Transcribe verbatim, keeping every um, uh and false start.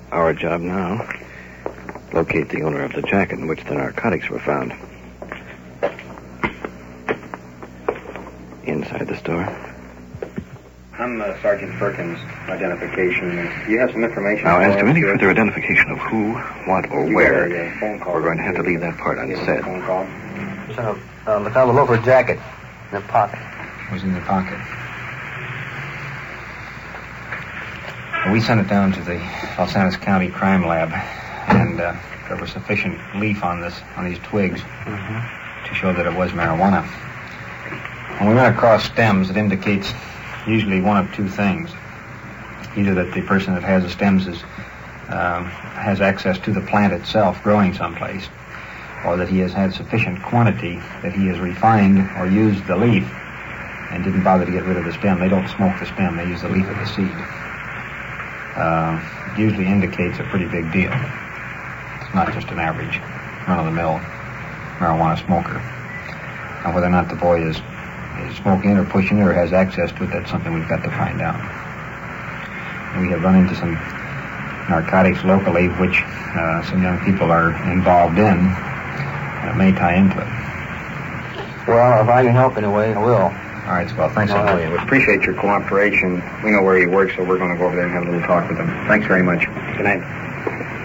Our job now, locate the owner of the jacket in which the narcotics were found. Inside the store. I'm uh, Sergeant Perkins. Identification. Do you have some information? Now, as to us, any sir? further identification of who, what, or You where, got a, uh, phone call we're going to have to leave that part You have a unsaid. phone call. So, uh, look on the loafer jacket in the pocket. Was in the pocket. Well, we sent it down to the Los Angeles County Crime Lab, and uh, there was sufficient leaf on this on these twigs Mm-hmm. to show that it was marijuana. When we went across stems, it indicates usually one of two things. Either that the person that has the stems is, um, has access to the plant itself growing someplace, or that he has had sufficient quantity that he has refined or used the leaf and didn't bother to get rid of the stem. They don't smoke the stem, they use the leaf of the seed. Uh, it usually indicates a pretty big deal. It's not just an average run-of-the-mill marijuana smoker. Now, whether or not the boy is, is smoking it or pushing it or has access to it, that's something we've got to find out. And we have run into some narcotics locally which uh, some young people are involved in that may tie into it. Well, if I can help in a way, I will. All right, well, thanks a All right. million. We appreciate your cooperation. We know where he works, so we're going to go over there and have a little talk with him. Thanks very much. Good night.